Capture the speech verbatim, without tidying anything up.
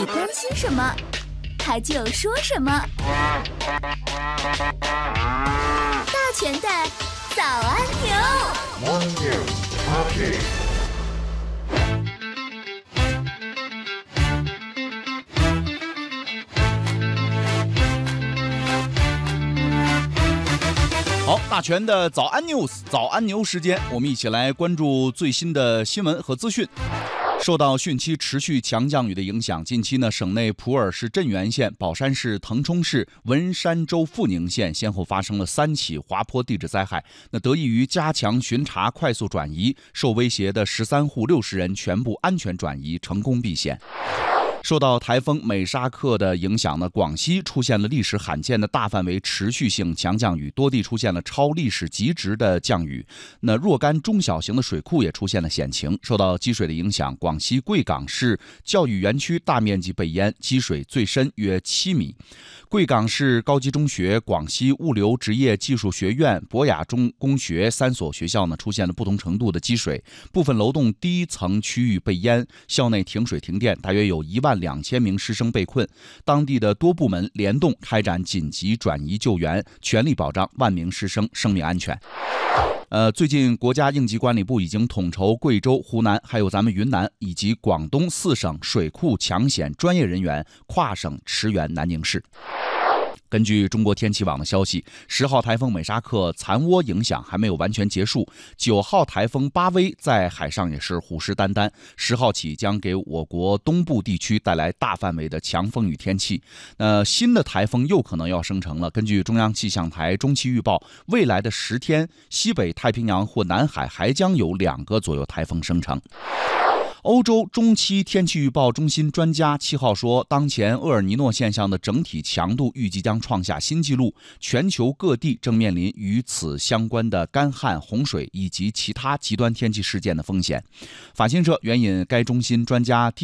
关心什么，他就说什么。大全的早安牛。 好，大全的早安 news， 早安牛时间，我们一起来关注最新的新闻和资讯。受到汛期持续强降雨的影响，近期呢，省内普洱市镇原县、宝山市腾冲市、文山州富宁县先后发生了三起滑坡地质灾害。那得益于加强巡查、快速转移，受威胁的十三户六十人全部安全转移，成功避险。受到台风美沙克的影响呢，广西出现了历史罕见的大范围持续性强降雨，多地出现了超历史极值的降雨。那若干中小型的水库也出现了险情。受到积水的影响，广西贵港市教育园区大面积被淹，积水最深约七米。贵港市高级中学、广西物流职业技术学院、博雅中工学三所学校呢，出现了不同程度的积水，部分楼栋低层区域被淹，校内停水停电，大约有一万两千名师生被困。当地的多部门联动开展紧急转移救援，全力保障万名师生生命安全。呃，最近国家应急管理部已经统筹贵州、湖南，还有咱们云南以及广东四省水库抢险专业人员跨省驰援南宁市。根据中国天气网的消息，十号台风美沙克残涡影响还没有完全结束，九号台风巴威在海上也是虎视眈眈，十号起将给我国东部地区带来大范围的强风雨天气。呃，新的台风又可能要生成了。根据中央气象台中期预报，未来的十天，西北太平洋或南海还将有两个左右台风生成。欧洲中期天气预报中心专家七号说，当前厄尔尼诺现象的整体强度预计将创下新纪录，全球各地正面临与此相关的干旱、洪水以及其他极端天气事件的风险。法新社援引该中心专家